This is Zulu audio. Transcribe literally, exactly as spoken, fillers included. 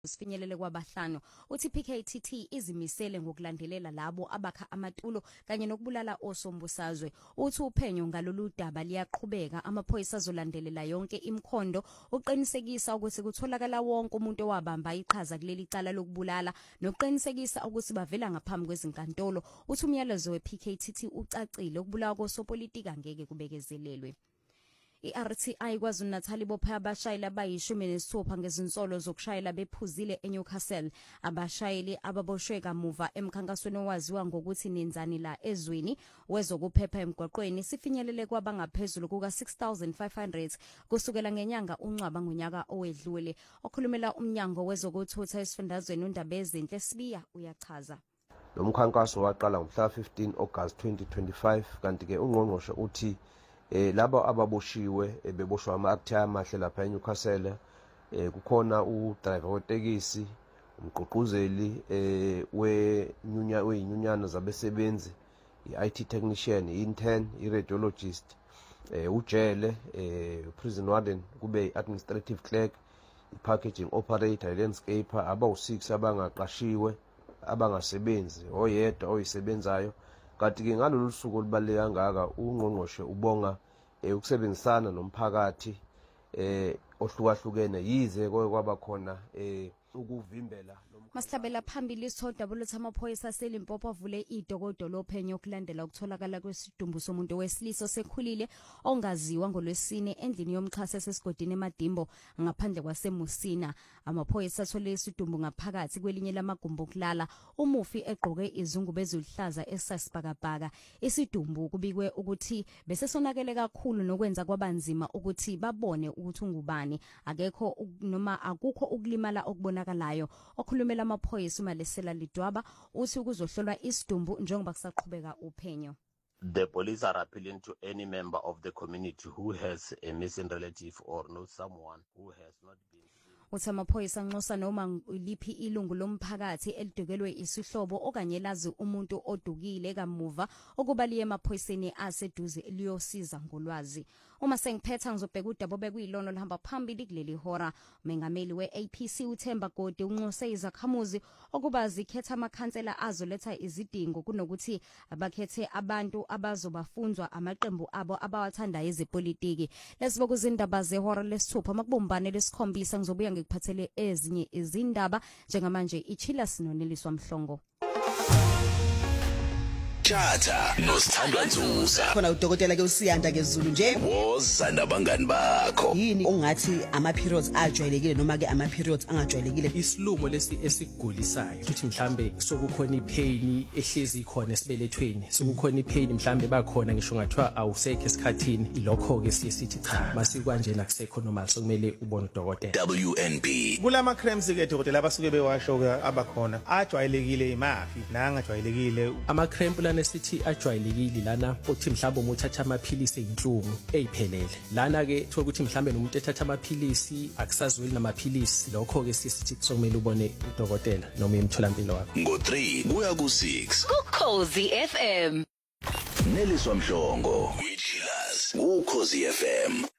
sifinyelele kwabahlanu. Uthi P K T T izimisele ngokulandelela labo abakha amatulo kanye nokubulala osombusazwe. Uthi uphenyo ngalolu daba liyaqhubeka, amaphoyisa azolandelela yonke imikhondo uqinisekisa ukuthi kutholakala wonke umuntu owabamba iqhaza kuleli cala lokubulala nokuqinisekisa ukuthi bavela ngaphambi kwezinkantolo. Uthi umyalezo we P K T T ucacile, ukubulawa kosopolitika ngeke kubekezelelwe. I-R T I KwaZulu-Natal ibophe abashayeli abayishumi nesithupha ngezinsolo zokushayela bephuzile eNewcastle. Abashayeli ababoshwe kamuva emkhankasweni owaziwa ngokuthi nenzani la ezweni wezokuphepha emgwaqweni sifinyelele kwabangaphezulu kuka six thousand five hundred kusukela ngenyanga uNcwaba ngonyaka owedlule. Okhulumela umnyango wezokuthutha esifundazweni uNdaba Ezinhle Sibiya uyachaza. Lo mkhankaso waqala ngomhla fifteen August twenty twenty-five kanti ke ungqongqoshe uthi Eh laba ababoshiwe beboshwa ama-R T I amahle lapha eNewcastle eh kukhona udriver wetekisi, umgqugquzeli eh wenyunya weyinyunyana zabesebenzi, i-I T technician, i-intern, i-radiologist, eh ujele, eh prison warden, kube i-administrative clerk, i-packaging operator, i-landscaper, abawu six abangaqashiwe abangasebenzi, oyedwa oyisebenzayo. Kanti ke ngalolu suku olubaleka kangaka ungqongqoshe ubonga ukusebenzisana nomphakathi eh ohlukahlukene yize kwaba khona eh ukuvimbela. Masihlabela phambili isithoda bolotha amaphoyisa seLimpopo avule idokodo lophenyo okulandela ukutholakala kwesidumbu somuntu wesilisa sekhulile ongaziwa ngolwesine endlini yomxhasa esesigodini eMadimbo ngaphandle kwaseMusina. Amaphoyisa athole isidumbu ngaphakathi kwelinye lamagumbi okulala, umufi egqoke izungu bezihlaza esasibhakabhaka. Isidumbu kubikwe ukuthi besesonakele kakhulu nokwenza kwabanzima ukuthi babone ukuthi ungubani. Akekho noma akukho ukulimala okubonakalayo. Okhulumela amaphoyisa uMalesela Lidwaba uthi ukuzohlolwa isidumbu njengoba kusaqhubeka uphenyo. The police are appealing to any member of the community who has a missing relative or knows someone who has not been. Uthi amaphoyisa anxusa noma liphi ilungu lomphakathi elidukelwe isihlobo okanye lazi umuntu odukile kamuva okuba liye emaphoyiseni aseduze liyosiza ngolwazi. Uma sengiphetha ngizobheka udaba obekuyilona lihamba phambili kuleli hora. Umengameli we-A P C uThemba Godi unxuse izakhamuzi okuba zikhetha amakhansela azoletha izidingo kunokuthi abakhethe abantu abazobafunzwa amaqembu abo abawathanda ezepolitiki. Lesiboku izindaba zehora lesithupha makubumbane lesikhombisa ngizobuya ngikuphathele ezinye izindaba njengamanje ichila sinoneliswa Mhlongo. Tjata nosithandwa Nzuza. Khona udokotela ke uSiyanda ke Zulu nje. Wozanda bangani bakho. Yini ongathi ama periods ajwayelekile noma ke ama periods angajwayelekile? Isilumo lesi esigulisayo. Futhi mhlambe sokukhona ipain ehlezi khona esibelethweni. Sokukhona ipain mhlambe bakhona ngisho ngathiwa awusekho esikhathini. Ilokho ke siye sithi cha masikanjena kusekho normal sokumele ubone udokotela. W N B. Kulama creams ke dokotela abasuke bewasho ke abakhona ajwayelekile imafi nangajwayelekile. Ama cream sithi ajwayelekile lana uthi mhlawumbe umuntu athatha amaphilisi einhlungu eziphelele. Lana ke thola ukuthi mhlawumbe nomuntu ethatha amaphilisi akusazweli namaphilisi, lokho ke sithi sokumele ubone udokotela noma imtholampilo wakho. Ngo three kuya ku six kuKhosi F M. Neliswa Mhlongo, Witchillers, kuKhosi F M.